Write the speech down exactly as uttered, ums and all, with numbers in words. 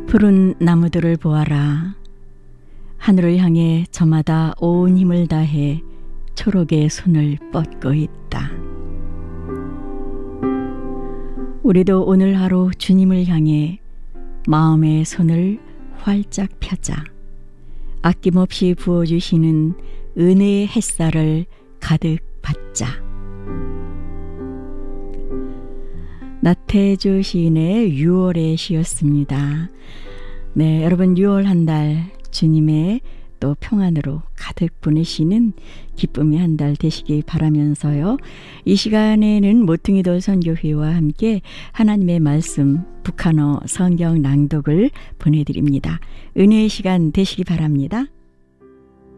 푸른 나무들을 보아라. 하늘을 향해 저마다 온 힘을 다해 초록의 손을 뻗고 있다. 우리도 오늘 하루 주님을 향해 마음의 손을 활짝 펴자. 아낌없이 부어주시는 은혜의 햇살을 가득 받자. 나태주 시인의 유월의 시였습니다. 네, 여러분 유월 한 달 주님의 또 평안으로 가득 보내시는 기쁨의 한 달 되시기 바라면서요. 이 시간에는 모퉁이돌 선교회와 함께 하나님의 말씀 북한어 성경 낭독을 보내드립니다. 은혜의 시간 되시기 바랍니다.